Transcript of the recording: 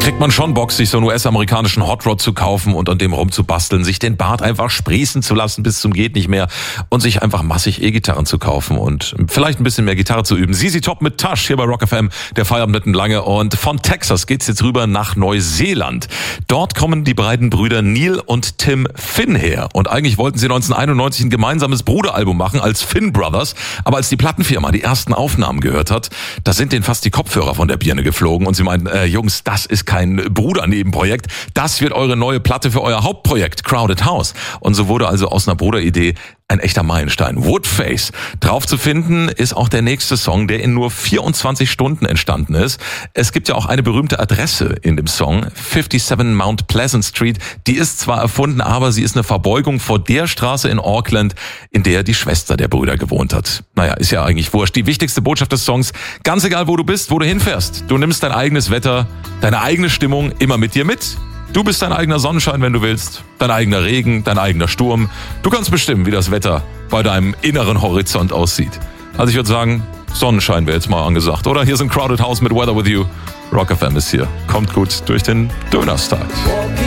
kriegt man schon Bock, sich so einen US-amerikanischen Hot Rod zu kaufen und an dem rumzubasteln, sich den Bart einfach sprießen zu lassen bis zum geht nicht mehr und sich einfach massig E-Gitarren zu kaufen und vielleicht ein bisschen mehr Gitarre zu üben. ZZ Top mit Tush hier bei Rock FM, der Feierabend mitten lange, und von Texas geht's jetzt rüber nach Neuseeland. Dort kommen die beiden Brüder Neil und Tim Finn her und eigentlich wollten sie 1991 ein gemeinsames Bruderalbum machen als Finn Brothers, aber als die Plattenfirma die ersten Aufnahmen gehört hat, da sind denen fast die Kopfhörer von der Birne geflogen und sie meinten, Jungs, das ist kein Brudernebenprojekt, das wird eure neue Platte für euer Hauptprojekt, Crowded House. Und so wurde also aus einer Bruderidee ein echter Meilenstein. Woodface. Drauf zu finden ist auch der nächste Song, der in nur 24 Stunden entstanden ist. Es gibt ja auch eine berühmte Adresse in dem Song, 57 Mount Pleasant Street. Die ist zwar erfunden, aber sie ist eine Verbeugung vor der Straße in Auckland, in der die Schwester der Brüder gewohnt hat. Naja, ist ja eigentlich wurscht. Die wichtigste Botschaft des Songs, ganz egal wo du bist, wo du hinfährst, du nimmst dein eigenes Wetter, deine eigene Stimmung immer mit dir mit. Du bist dein eigener Sonnenschein, wenn du willst, dein eigener Regen, dein eigener Sturm. Du kannst bestimmen, wie das Wetter bei deinem inneren Horizont aussieht. Also ich würde sagen, Sonnenschein wäre jetzt mal angesagt, oder? Hier sind Crowded House mit Weather With You. Rock FM ist hier. Kommt gut durch den Dönerstag.